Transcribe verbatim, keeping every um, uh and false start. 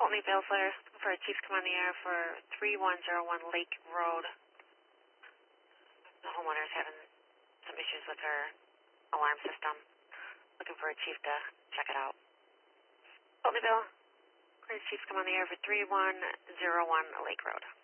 Fultonville Flare for a chief come on the air for three one zero one Lake Road. The homeowner's having some issues with her alarm system. Looking for a chief to check it out. Fultonville, for a chief come on the air for three one zero one Lake Road.